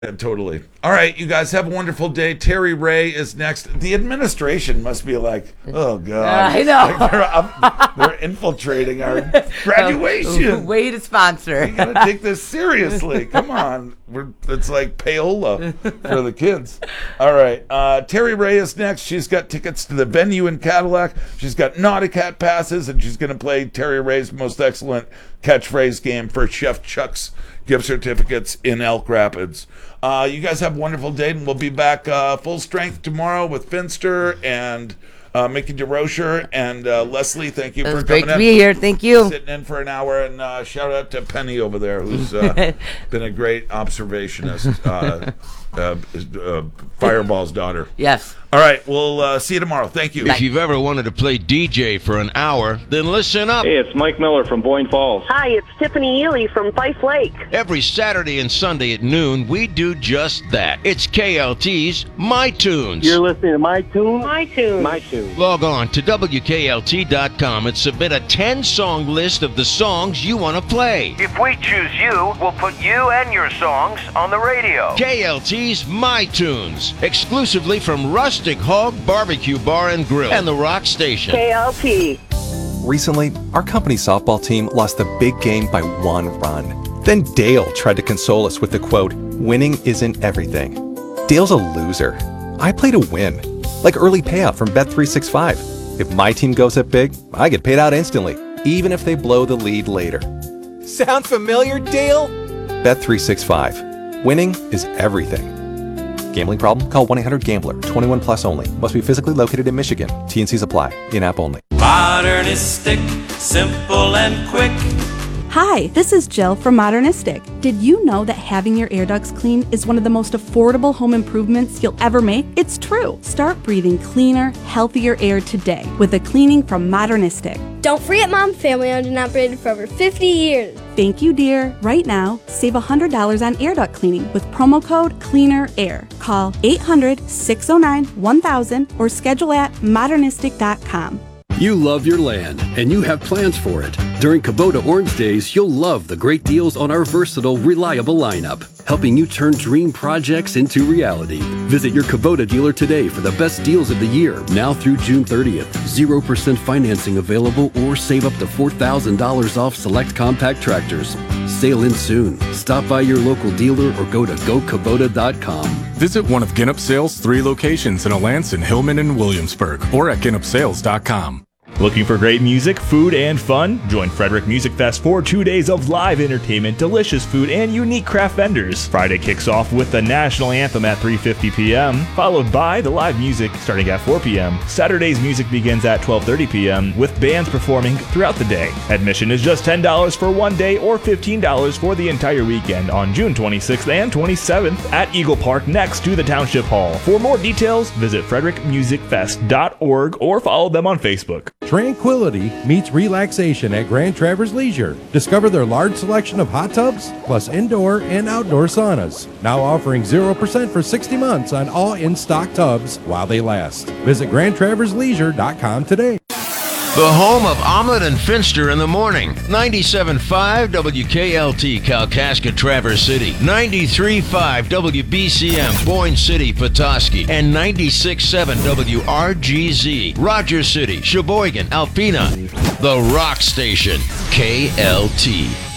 Yeah, totally. All right, you guys have a wonderful day. Terry Ray is next. The administration must be like, oh God, I know. Like they're infiltrating our graduation. Way to sponsor. You gotta take this seriously. Come on, it's like payola for the kids. All right, Terry Ray is next. She's got tickets to the venue in Cadillac. She's got Naughty Cat passes, and she's going to play Terry Ray's most excellent catchphrase game for Chef Chuck's gift certificates in Elk Rapids. You guys have a wonderful day, and we'll be back full strength tomorrow with Finster and Mickey DeRocher and Leslie. Thank you for coming in. Great to be here. Thank you. Sitting in for an hour, and shout out to Penny over there, who's been a great observationist. Fireball's daughter. Yes. All right, we'll see you tomorrow. Thank you. If you've ever wanted to play DJ for an hour, then listen up. Hey, it's Mike Miller from Boyne Falls. Hi, it's Tiffany Ely from Fife Lake. Every Saturday and Sunday at noon, we do just that. It's KLT's My Tunes. You're listening to My Tune? My tune. My Tune. Log on to WKLT.com and submit a 10-song list of the songs you want to play. If we choose you, we'll put you and your songs on the radio. KLT's My Tunes, exclusively from Rustic Hog Barbecue Bar and Grill and the Rock Station. KLT. Recently, our company softball team lost the big game by 1 run. Then Dale tried to console us with the quote, "Winning isn't everything." Dale's a loser. I play to win, like early payout from Bet365. If my team goes up big, I get paid out instantly, even if they blow the lead later. Sound familiar, Dale? Bet365. Winning is everything. Gambling problem? Call 1-800-GAMBLER. 21 plus only. Must be physically located in Michigan. T&Cs apply. In-app only. Modernistic, simple and quick. Hi, this is Jill from Modernistic. Did you know that having your air ducts clean is one of the most affordable home improvements you'll ever make? It's true. Start breathing cleaner, healthier air today with a cleaning from Modernistic. Don't forget Mom, family-owned and operated for over 50 years. Thank you, dear. Right now, save $100 on air duct cleaning with promo code CLEANERAIR. Call 800-609-1000 or schedule at modernistic.com. You love your land, and you have plans for it. During Kubota Orange Days, you'll love the great deals on our versatile, reliable lineup, helping you turn dream projects into reality. Visit your Kubota dealer today for the best deals of the year, now through June 30th. 0% financing available, or save up to $4,000 off select compact tractors. Sale in soon. Stop by your local dealer or go to GoKubota.com. Visit one of Ginup Sales' 3 locations in Alanson, Hillman, and Williamsburg, or at GinupSales.com. Looking for great music, food, and fun? Join Frederick Music Fest for 2 days of live entertainment, delicious food, and unique craft vendors. Friday kicks off with the national anthem at 3:50 p.m., followed by the live music starting at 4 p.m. Saturday's music begins at 12:30 p.m., with bands performing throughout the day. Admission is just $10 for 1 day or $15 for the entire weekend on June 26th and 27th at Eagle Park next to the Township Hall. For more details, visit frederickmusicfest.org or follow them on Facebook. Tranquility meets relaxation at Grand Traverse Leisure. Discover their large selection of hot tubs, plus indoor and outdoor saunas. Now offering 0% for 60 months on all in-stock tubs while they last. Visit GrandTraverseLeisure.com today. The home of Omelet and Finster in the morning. 97.5 WKLT, Kalkaska, Traverse City. 93.5 WBCM, Boyne City, Petoskey. And 96.7 WRGZ, Rogers City, Sheboygan, Alpena. The Rock Station, KLT.